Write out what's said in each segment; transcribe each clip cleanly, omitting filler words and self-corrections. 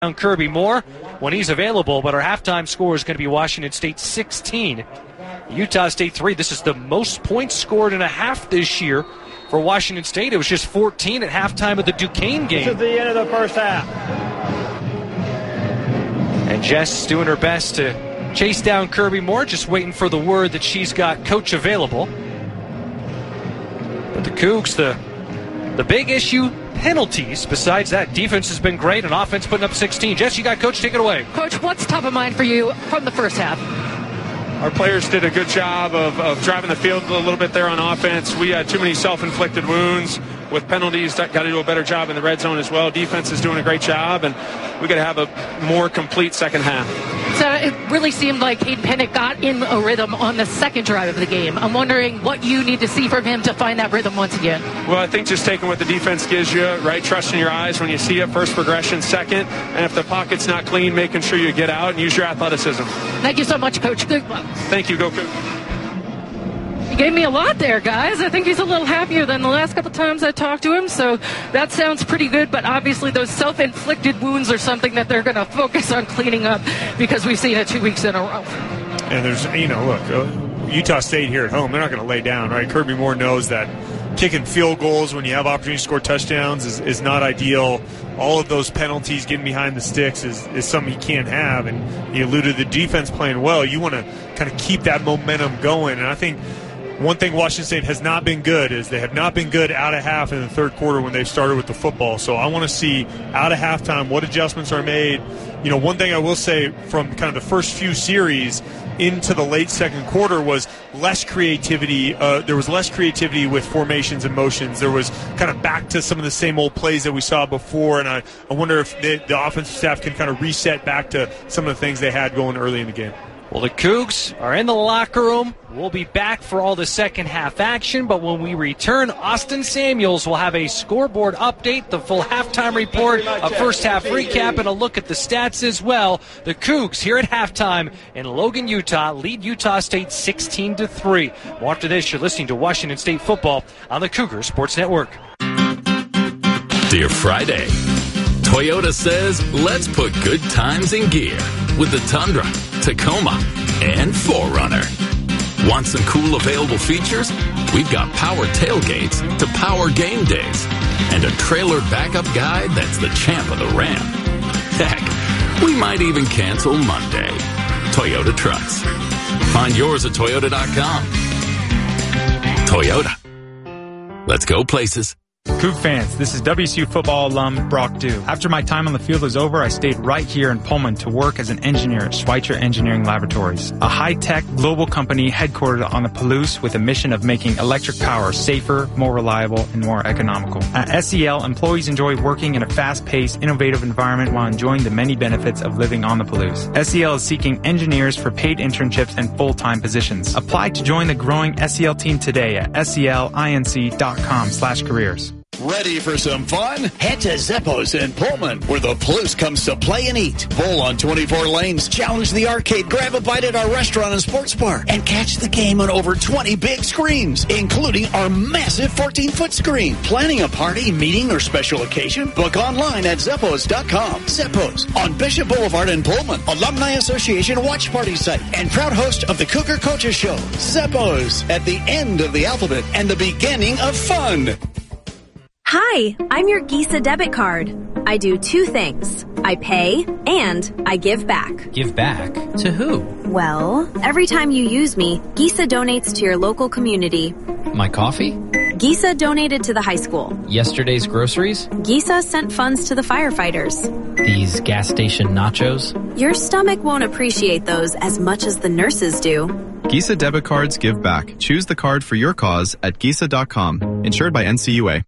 Kirby Moore when he's available, but our halftime score is going to be Washington State 16, Utah State 3. This is the most points scored in a half this year for Washington State. It was just 14 at halftime of the Duquesne game. This is the end of the first half. And Jess doing her best to chase down Kirby Moore, just waiting for the word that she's got coach available. But the Cougs, the big issue, penalties. Besides that, defense has been great and offense putting up 16. Jess, you got coach, take it away. Coach, what's top of mind for you from the first half? Our players did a good job of driving the field a little bit there on offense. We had too many self-inflicted wounds with penalties. Got to do a better job in the red zone as well. Defense is doing a great job, and we got to have a more complete second half. So it really seemed like Hayden Pennick got in a rhythm on the second drive of the game. I'm wondering what you need to see from him to find that rhythm once again. Well, I think just taking what the defense gives you, right? Trusting your eyes when you see it. First progression, second. And if the pocket's not clean, making sure you get out and use your athleticism. Thank you so much, Coach. Good luck. Thank you. Go Cougs. He gave me a lot there, guys. I think he's a little happier than the last couple times I talked to him, so that sounds pretty good, but obviously those self-inflicted wounds are something that they're going to focus on cleaning up because we've seen it 2 weeks in a row. And there's, look, Utah State here at home, they're not going to lay down, right? Kirby Moore knows that kicking field goals when you have opportunity to score touchdowns is not ideal. All of those penalties, getting behind the sticks is something he can't have, and he alluded to the defense playing well. You want to kind of keep that momentum going, and I think one thing Washington State has not been good is they have not been good out of half in the third quarter when they've started with the football. So I want to see out of halftime what adjustments are made. One thing I will say from kind of the first few series into the late second quarter was less creativity. There was less creativity with formations and motions. There was kind of back to some of the same old plays that we saw before, and I wonder if the offensive staff can kind of reset back to some of the things they had going early in the game. Well, the Cougs are in the locker room. We'll be back for all the second half action, but when we return, Austin Samuels will have a scoreboard update, the full halftime report, a first half recap, and a look at the stats as well. The Cougs here at halftime in Logan, Utah, lead Utah State 16-3. Well, after this, you're listening to Washington State football on the Cougar Sports Network. Dear Friday, Toyota says let's put good times in gear with the Tundra, Tacoma, and 4Runner. Want some cool available features? We've got power tailgates to power game days and a trailer backup guide that's the champ of the ramp. Heck, we might even cancel Monday. Toyota Trucks. Find yours at Toyota.com. Toyota. Let's go places. Coug fans, this is WSU football alum Brock Dew. After my time on the field was over, I stayed right here in Pullman to work as an engineer at Schweitzer Engineering Laboratories, a high-tech global company headquartered on the Palouse with a mission of making electric power safer, more reliable, and more economical. At SEL, employees enjoy working in a fast-paced, innovative environment while enjoying the many benefits of living on the Palouse. SEL is seeking engineers for paid internships and full-time positions. Apply to join the growing SEL team today at selinc.com/careers. Ready for some fun? Head to Zeppo's in Pullman, where the Palouse comes to play and eat. Bowl on 24 lanes, challenge the arcade, grab a bite at our restaurant and sports bar, and catch the game on over 20 big screens, including our massive 14-foot screen. Planning a party, meeting, or special occasion? Book online at Zeppos.com. Zeppo's on Bishop Boulevard in Pullman, Alumni Association watch party site, and proud host of the Cougar Coaches Show. Zeppo's, at the end of the alphabet and the beginning of fun. Hi, I'm your Gisa debit card. I do two things. I pay and I give back. Give back? To who? Well, every time you use me, Gisa donates to your local community. My coffee? Gisa donated to the high school. Yesterday's groceries? Gisa sent funds to the firefighters. These gas station nachos? Your stomach won't appreciate those as much as the nurses do. Gisa debit cards give back. Choose the card for your cause at Gisa.com. Insured by NCUA.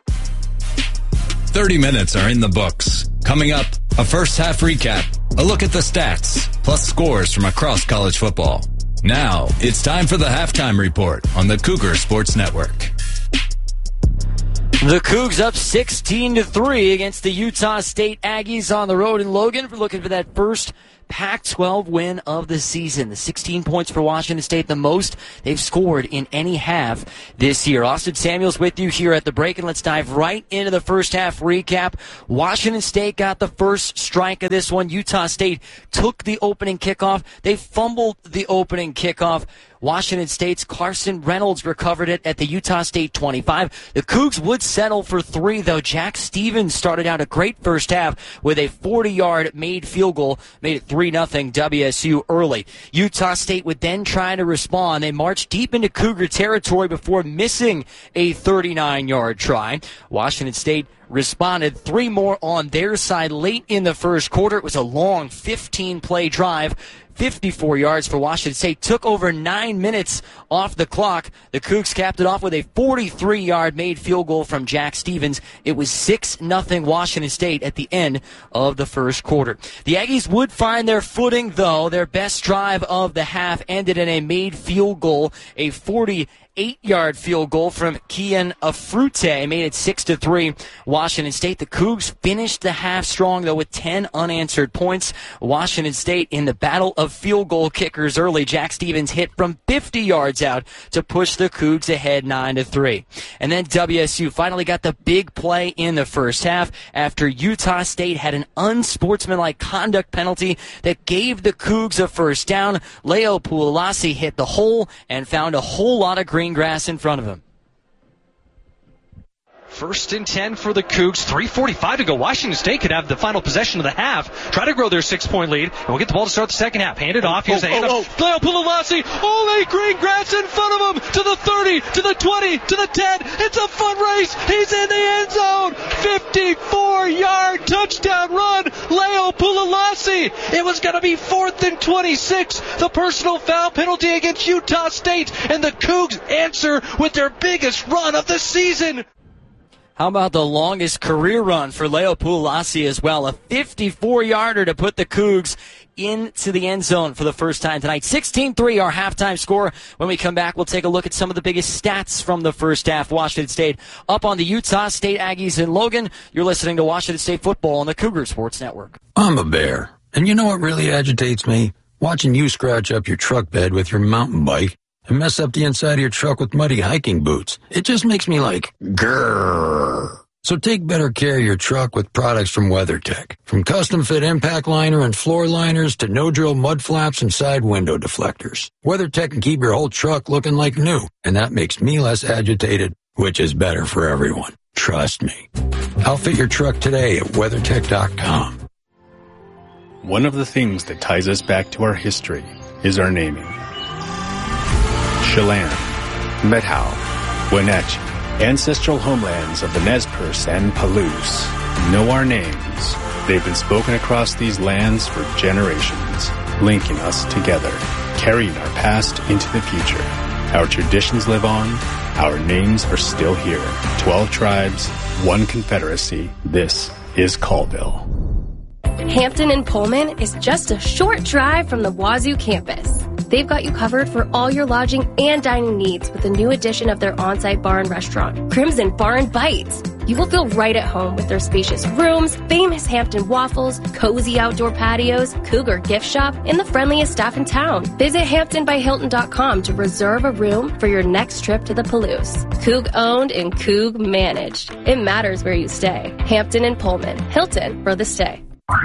30 minutes are in the books. Coming up, a first half recap, a look at the stats, plus scores from across college football. Now, it's time for the halftime report on the Cougar Sports Network. The Cougs up 16-3 against the Utah State Aggies on the road in Logan. We're looking for that first Pac-12 win of the season. The 16 points for Washington State, the most they've scored in any half this year. Austin Samuels with you here at the break, and let's dive right into the first half recap. Washington State got the first strike of this one. Utah State took the opening kickoff. They fumbled the opening kickoff. Washington State's Carson Reynolds recovered it at the Utah State 25. The Cougs would settle for 3, though. Jack Stevens started out a great first half with a 40-yard made field goal, made it 3-0 WSU early. Utah State would then try to respond. They marched deep into Cougar territory before missing a 39-yard try. Washington State responded, 3 more on their side late in the first quarter. It was a long 15-play drive. 54 yards for Washington State. Took over 9 minutes off the clock. The Cougs capped it off with a 43-yard made field goal from Jack Stevens. It was 6-0 Washington State at the end of the first quarter. The Aggies would find their footing, though. Their best drive of the half ended in a made field goal, a 48-yard field goal from Kian Afrute, made it 6-3 Washington State. The Cougs finished the half strong, though, with 10 unanswered points. Washington State in the battle of field goal kickers early. Jack Stevens hit from 50 yards out to push the Cougs ahead 9-3. And then WSU finally got the big play in the first half after Utah State had an unsportsmanlike conduct penalty that gave the Cougs a first down. Leo Pulalasi hit the hole and found a whole lot of green grass in front of him. 1st and 10 for the Cougs. 3:45 to go. Washington State could have the final possession of the half. Try to grow their 6-point lead. And we'll get the ball to start the second half. Hand it off. Here's the handoff. Leo Pulalasi. Only green grass in front of him. To the 30, to the 20, to the 10. It's a foot race. He's in the end zone. 54-yard touchdown run. Leo Pulalasi. It was going to be 4th and 26. The personal foul penalty against Utah State. And the Cougs answer with their biggest run of the season. How about the longest career run for Leo Pulalasi as well? A 54-yarder to put the Cougs into the end zone for the first time tonight. 16-3, our halftime score. When we come back, we'll take a look at some of the biggest stats from the first half. Washington State up on the Utah State Aggies in Logan. You're listening to Washington State football on the Cougar Sports Network. I'm a bear, and you know what really agitates me? Watching you scratch up your truck bed with your mountain bike and mess up the inside of your truck with muddy hiking boots. It just makes me like, grrr. So take better care of your truck with products from WeatherTech. From custom fit impact liner and floor liners to no-drill mud flaps and side window deflectors. WeatherTech can keep your whole truck looking like new, and that makes me less agitated, which is better for everyone. Trust me. Outfit your truck today at WeatherTech.com. One of the things that ties us back to our history is our naming. Chelan, Methow, Wenatchee, ancestral homelands of the Nez Perce and Palouse, know our names. They've been spoken across these lands for generations, linking us together, carrying our past into the future. Our traditions live on, our names are still here. 12 tribes, 1 confederacy. This is Colville. Hampton and Pullman is just a short drive from the Wazoo campus. They've got you covered for all your lodging and dining needs with the new addition of their on-site bar and restaurant, Crimson Bar and Bites. You will feel right at home with their spacious rooms, famous Hampton waffles, cozy outdoor patios, Cougar gift shop, and the friendliest staff in town. Visit HamptonbyHilton.com to reserve a room for your next trip to the Palouse. Coug owned and Coug managed. It matters where you stay. Hampton and Pullman. Hilton for the stay.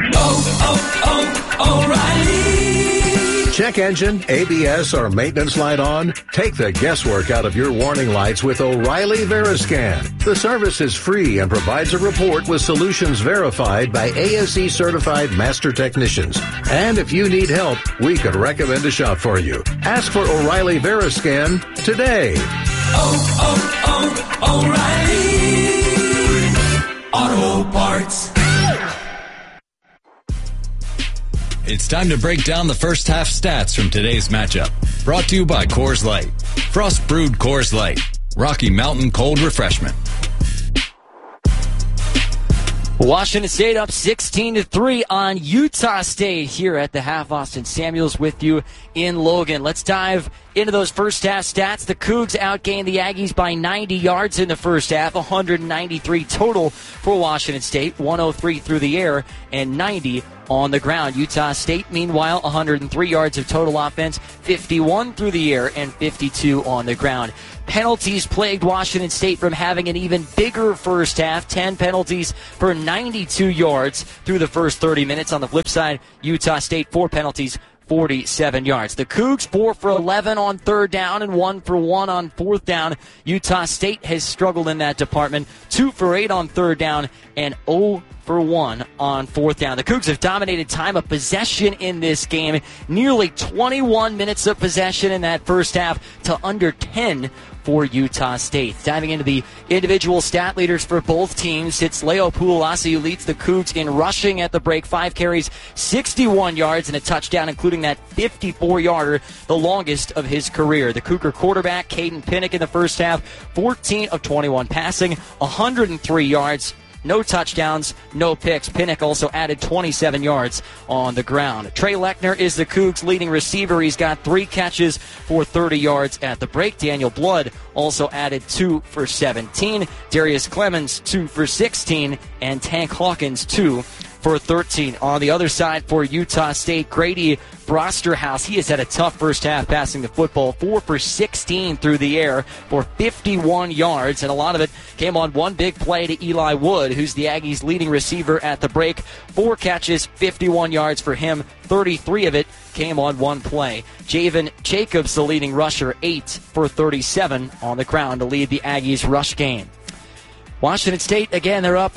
O'Reilly. Check engine, ABS, or maintenance light on? Take the guesswork out of your warning lights with O'Reilly Veriscan. The service is free and provides a report with solutions verified by ASE certified master technicians. And if you need help, we could recommend a shop for you. Ask for O'Reilly Veriscan today. O'Reilly Auto Parts. It's time to break down the first half stats from today's matchup. Brought to you by Coors Light. Frost brewed Coors Light. Rocky Mountain cold refreshment. Washington State up 16-3 on Utah State here at the half. Austin Samuels with you in Logan. Let's dive into those first half stats. The Cougs outgained the Aggies by 90 yards in the first half, 193 total for Washington State, 103 through the air and 90 on the ground. Utah State, meanwhile, 103 yards of total offense, 51 through the air and 52 on the ground. Penalties plagued Washington State from having an even bigger first half. 10 penalties for 92 yards through the first 30 minutes. On the flip side, Utah State, 4 penalties, 47 yards. The Cougs 4 for 11 on third down and 1 for 1 on fourth down. Utah State has struggled in that department. 2 for 8 on third down and 0 for 1 on fourth down. The Cougs have dominated time of possession in this game. Nearly 21 minutes of possession in that first half to under 10 for Utah State. Diving into the individual stat leaders for both teams, it's Leo Puolasi who leads the Cougs in rushing at the break. 5 carries, 61 yards, and a touchdown, including that 54-yarder, the longest of his career. The Cougar quarterback, Caden Pinnock, in the first half, 14 of 21 passing, 103 yards, no touchdowns, no picks. Pinnock also added 27 yards on the ground. Trey Lechner is the Cougs' leading receiver. He's got 3 catches for 30 yards at the break. Daniel Blood also added 2 for 17. Darius Clemens, 2 for 16. And Tank Hawkins, 2 for 13. On the other side for Utah State, Grady Brosterhouse, he has had a tough first half passing the football. 4 for 16 through the air for 51 yards, and a lot of it came on one big play to Eli Wood, who's the Aggies' leading receiver at the break. 4 catches, 51 yards for him. 33 of it came on one play. Javen Jacobs, the leading rusher, 8 for 37 on the ground to lead the Aggies' rush game. Washington State, again, they're up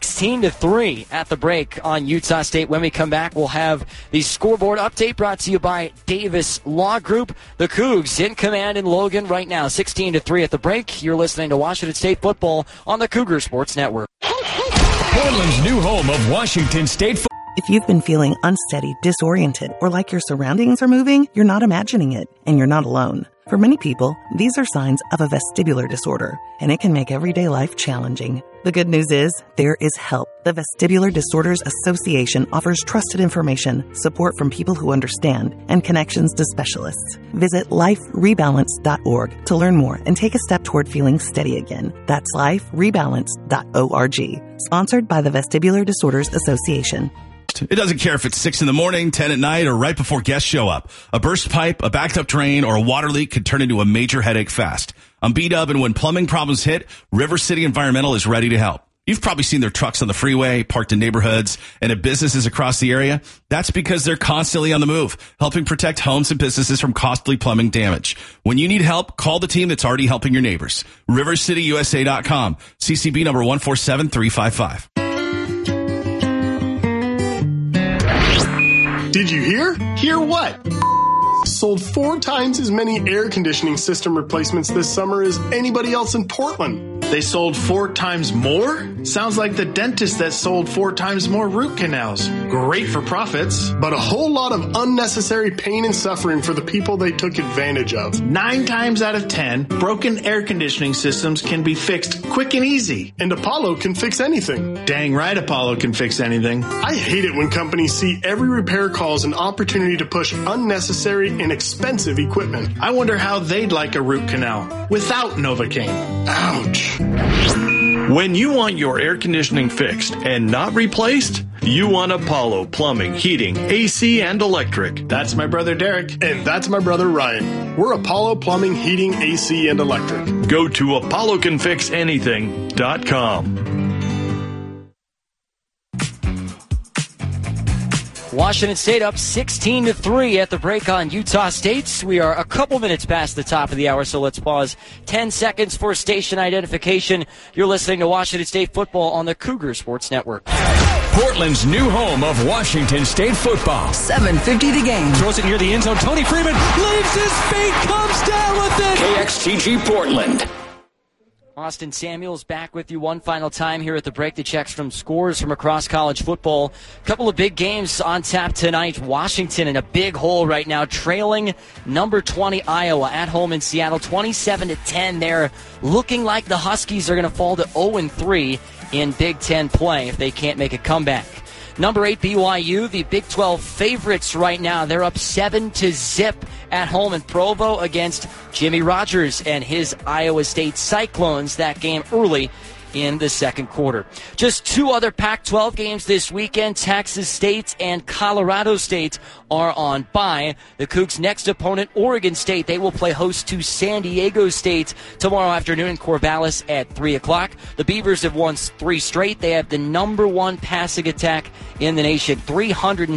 16-3 at the break on Utah State. When we come back, we'll have the scoreboard update brought to you by Davis Law Group. The Cougs in command in Logan right now, 16-3 at the break. You're listening to Washington State football on the Cougar Sports Network. Portland's new home of Washington State football. If you've been feeling unsteady, disoriented, or like your surroundings are moving, you're not imagining it, and you're not alone. For many people, these are signs of a vestibular disorder, and it can make everyday life challenging. The good news is, there is help. The Vestibular Disorders Association offers trusted information, support from people who understand, and connections to specialists. Visit liferebalance.org to learn more and take a step toward feeling steady again. That's liferebalance.org. Sponsored by the Vestibular Disorders Association. It doesn't care if it's 6 in the morning, 10 at night, or right before guests show up. A burst pipe, a backed up drain, or a water leak could turn into a major headache fast. I'm B-Dub, and when plumbing problems hit, River City Environmental is ready to help. You've probably seen their trucks on the freeway, parked in neighborhoods, and at businesses across the area. That's because they're constantly on the move, helping protect homes and businesses from costly plumbing damage. When you need help, call the team that's already helping your neighbors. RiverCityUSA.com. CCB number 147355. Did you hear? Hear what? Sold 4 times as many air conditioning system replacements this summer as anybody else in Portland. They sold 4 times more? Sounds like the dentist that sold 4 times more root canals. Great for profits. But a whole lot of unnecessary pain and suffering for the people they took advantage of. 9 times out of 10, broken air conditioning systems can be fixed quick and easy. And Apollo can fix anything. Dang right Apollo can fix anything. I hate it when companies see every repair call as an opportunity to push unnecessary and expensive equipment. I wonder how they'd like a root canal without Novocaine. Ouch. When you want your air conditioning fixed and not replaced, you want Apollo Plumbing, Heating, AC, and Electric. That's my brother Derek. And that's my brother Ryan. We're Apollo Plumbing, Heating, AC, and Electric. Go to ApolloCanFixAnything.com. Washington State up 16-3 at the break on Utah State. We are a couple minutes past the top of the hour, so let's pause 10 seconds for station identification. You're listening to Washington State football on the Cougar Sports Network. Portland's new home of Washington State football. 7:50 the game. Throws it near the end zone. Tony Freeman leaves his feet, comes down with it. KXTG Portland. Austin Samuels back with you one final time here at the break. The checks from scores from across college football. A couple of big games on tap tonight. Washington in a big hole right now, trailing number 20 Iowa at home in Seattle, 27-10 there. Looking like the Huskies are going to fall to 0-3 in Big Ten play if they can't make a comeback. Number 8, BYU, the Big 12 favorites right now. They're up 7-0 at home in Provo against Jimmy Rogers and his Iowa State Cyclones. That game early in the second quarter. Just 2 other Pac-12 games this weekend. Texas State and Colorado State are on bye. The Cougs' next opponent, Oregon State, they will play host to San Diego State tomorrow afternoon in Corvallis at 3 o'clock. The Beavers have won 3 straight. They have the number 1 passing attack in the nation, 360